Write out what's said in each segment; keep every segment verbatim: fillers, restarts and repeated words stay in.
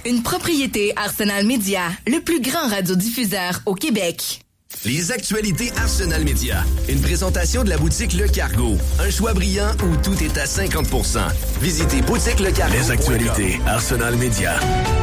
Une propriété Arsenal Média, le plus grand radiodiffuseur au Québec. Les actualités Arsenal Média. Une présentation de la boutique Le Cargo. Un choix brillant où tout est à cinquante pour cent. Visitez boutique le cargo. Les actualités Arsenal Média.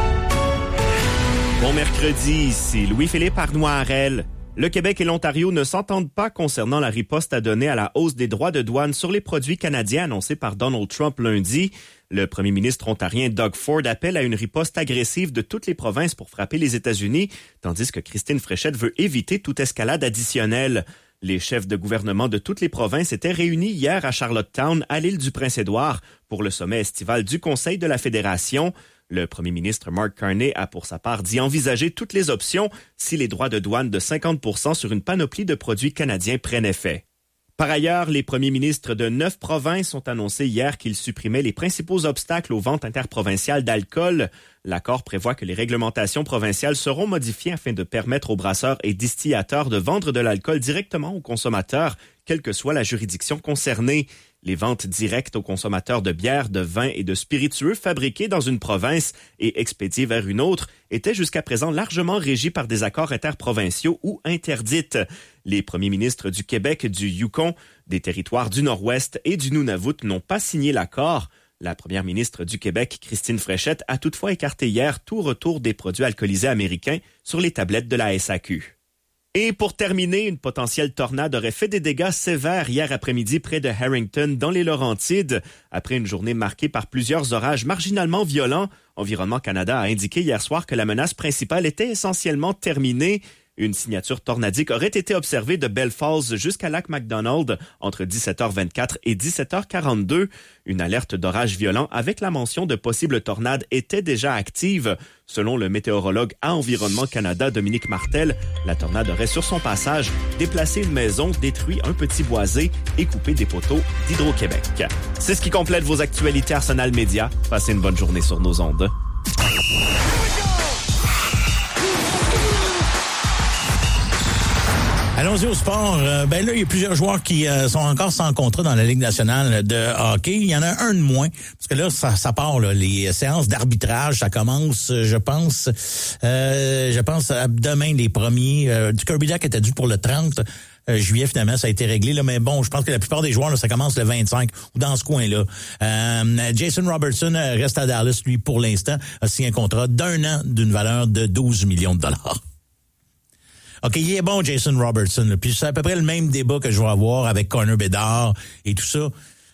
Bon mercredi, c'est Louis-Philippe Arnoirel. Le Québec et l'Ontario ne s'entendent pas concernant la riposte à donner à la hausse des droits de douane sur les produits canadiens annoncée par Donald Trump lundi. Le premier ministre ontarien Doug Ford appelle à une riposte agressive de toutes les provinces pour frapper les États-Unis, tandis que Christine Fréchette veut éviter toute escalade additionnelle. Les chefs de gouvernement de toutes les provinces étaient réunis hier à Charlottetown, à l'île du Prince-Édouard, pour le sommet estival du Conseil de la Fédération. Le premier ministre Mark Carney a pour sa part dit envisager toutes les options si les droits de douane de cinquante pour cent sur une panoplie de produits canadiens prennent effet. Par ailleurs, les premiers ministres de neuf provinces ont annoncé hier qu'ils supprimaient les principaux obstacles aux ventes interprovinciales d'alcool. L'accord prévoit que les réglementations provinciales seront modifiées afin de permettre aux brasseurs et distillateurs de vendre de l'alcool directement aux consommateurs, quelle que soit la juridiction concernée. Les ventes directes aux consommateurs de bière, de vin et de spiritueux fabriqués dans une province et expédiés vers une autre étaient jusqu'à présent largement régies par des accords interprovinciaux ou interdites. Les premiers ministres du Québec, du Yukon, des territoires du Nord-Ouest et du Nunavut n'ont pas signé l'accord. La première ministre du Québec, Christine Fréchette, a toutefois écarté hier tout retour des produits alcoolisés américains sur les tablettes de la S A Q. Et pour terminer, une potentielle tornade aurait fait des dégâts sévères hier après-midi près de Harrington, dans les Laurentides. Après une journée marquée par plusieurs orages marginalement violents, Environnement Canada a indiqué hier soir que la menace principale était essentiellement terminée. Une signature tornadique aurait été observée de Bell Falls jusqu'à Lac-Macdonald entre dix-sept heures vingt-quatre et dix-sept heures quarante-deux. Une alerte d'orage violent avec la mention de possibles tornades était déjà active. Selon le météorologue à Environnement Canada, Dominique Martel, la tornade aurait sur son passage déplacé une maison, détruit un petit boisé et coupé des poteaux d'Hydro-Québec. C'est ce qui complète vos actualités Arsenal Média. Passez une bonne journée sur nos ondes. Allons-y au sport. Euh, ben là, il y a plusieurs joueurs qui euh, sont encore sans contrat dans la Ligue nationale de hockey. Il y en a un de moins, parce que là, ça, ça part, là, les séances d'arbitrage, ça commence, je pense, euh, je pense à demain, les premiers. Euh, du Kirby Duck était dû pour le trente euh, juillet, finalement, ça a été réglé. Là, mais bon, je pense que la plupart des joueurs, là, ça commence le vingt-cinq ou dans ce coin-là. Euh, Jason Robertson reste à Dallas, lui, pour l'instant, a signé un contrat d'un an d'une valeur de douze millions de dollars. OK, il est bon, Jason Robertson. Là. Puis c'est à peu près le même débat que je vais avoir avec Connor Bedard et tout ça.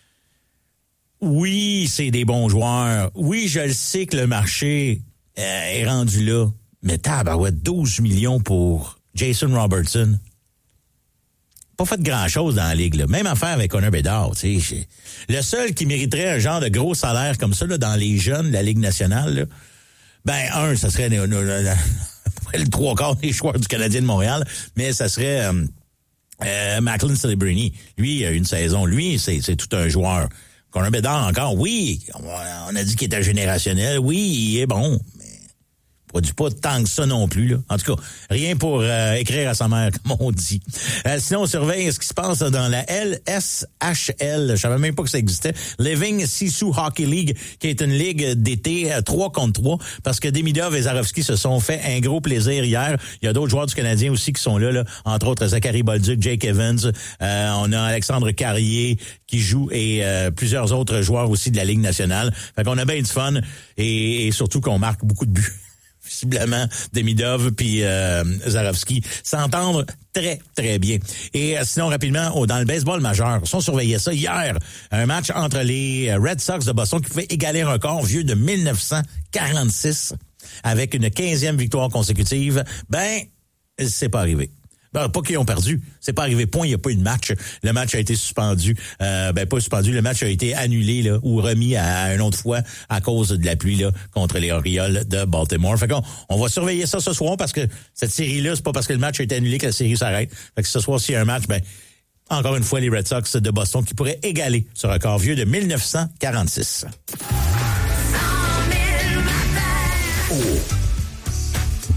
Oui, c'est des bons joueurs. Oui, je le sais que le marché euh, est rendu là. Mais tabarouette, douze millions pour Jason Robertson. Pas fait grand-chose dans la Ligue, là. Même affaire avec Connor Bedard, tu sais. Le seul qui mériterait un genre de gros salaire comme ça, là, dans les jeunes de la Ligue nationale, là, ben, un, ça serait... Euh, euh, le trois quarts des joueurs du Canadien de Montréal, mais ça serait euh, euh, Macklin Celebrini. Lui, il a une saison. Lui, c'est, c'est tout un joueur. Connor Bedard encore, oui, on a dit qu'il était générationnel. Oui, il est bon, mais produit pas tant que ça non plus. Là. En tout cas, rien pour euh, écrire à sa mère, comme on dit. Euh, sinon, on surveille ce qui se passe dans la L S H L. Je savais même pas que ça existait. Living Sisu Hockey League, qui est une ligue d'été euh, trois contre trois, parce que Demidov et Zarovski se sont fait un gros plaisir hier. Il y a d'autres joueurs du Canadien aussi qui sont là, là. Entre autres Zachary Bolduc, Jake Evans. Euh, on a Alexandre Carrier qui joue et euh, plusieurs autres joueurs aussi de la Ligue nationale. Fait qu'on a bien du fun et, et surtout qu'on marque beaucoup de buts. Visiblement, Demidov puis euh, Zarovski s'entendent très, très bien. Et euh, sinon, rapidement, oh, dans le baseball majeur, on surveillait ça hier, un match entre les Red Sox de Boston qui pouvait égaler un record vieux de dix-neuf cent quarante-six avec une quinzième victoire consécutive. Ben, c'est pas arrivé. Ben, pas qu'ils ont perdu. C'est pas arrivé. Point, il n'y a pas eu de match. Le match a été suspendu. Euh, ben, pas suspendu. Le match a été annulé, là, ou remis à, à une autre fois à cause de la pluie, là, contre les Orioles de Baltimore. Fait qu'on, on va surveiller ça ce soir parce que cette série-là, c'est pas parce que le match a été annulé que la série s'arrête. Fait que ce soir, s'il y a un match, ben, encore une fois, les Red Sox de Boston qui pourraient égaler ce record vieux de dix-neuf cent quarante-six. Oh.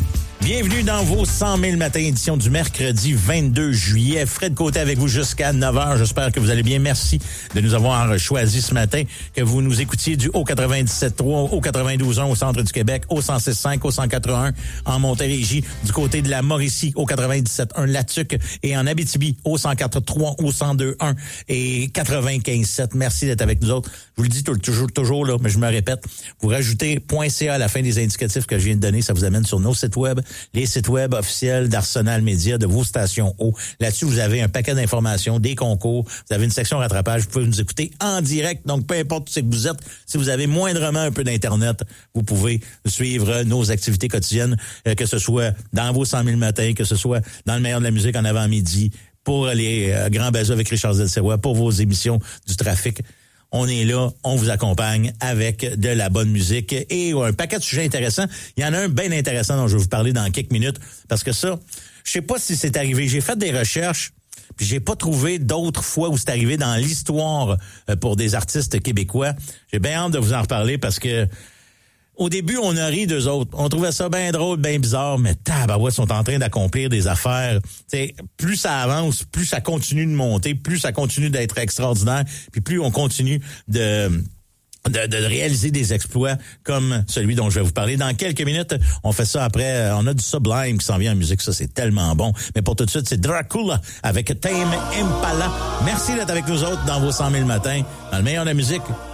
Bienvenue dans vos cent mille matins, édition du mercredi vingt-deux juillet. Fred Côté avec vous jusqu'à neuf heures. J'espère que vous allez bien. Merci de nous avoir choisi ce matin, que vous nous écoutiez du haut quatre-vingt-dix-sept trois, au quatre-vingt-douze un au centre du Québec, au cent six cinq, au cent quatre-vingt-un en Montérégie, du côté de la Mauricie, au quatre-vingt-dix-sept un Latuc et en Abitibi, au cent quatre trois, au cent deux un et quatre-vingt-quinze sept. Merci d'être avec nous autres. Je vous le dis toujours, toujours là, mais je me répète. Vous rajoutez .ca à la fin des indicatifs que je viens de donner. Ça vous amène sur nos sites web, les sites web officiels d'Arsenal Média, de vos stations haut. Là-dessus, vous avez un paquet d'informations, des concours. Vous avez une section rattrapage. Vous pouvez nous écouter en direct. Donc, peu importe où c'est que vous êtes, si vous avez moindrement un peu d'Internet, vous pouvez suivre nos activités quotidiennes, euh, que ce soit dans vos cent mille matins, que ce soit dans le meilleur de la musique en avant-midi, pour les euh, grands bazos avec Richard Zelserois, pour vos émissions du trafic. On est là, on vous accompagne avec de la bonne musique et un paquet de sujets intéressants. Il y en a un bien intéressant dont je vais vous parler dans quelques minutes parce que ça, je sais pas si c'est arrivé. J'ai fait des recherches, puis j'ai pas trouvé d'autres fois où c'est arrivé dans l'histoire pour des artistes québécois. J'ai bien hâte de vous en reparler parce que au début, on a ri d'eux autres. On trouvait ça bien drôle, bien bizarre, mais tabarouette, sont en train d'accomplir des affaires. T'sais, plus ça avance, plus ça continue de monter, plus ça continue d'être extraordinaire, puis plus on continue de... De, de réaliser des exploits comme celui dont je vais vous parler dans quelques minutes. On fait ça après. On a du Sublime qui s'en vient en musique. Ça, c'est tellement bon. Mais pour tout de suite, c'est Dracula avec Tame Impala. Merci d'être avec nous autres dans vos cent mille matins. Dans le meilleur de la musique,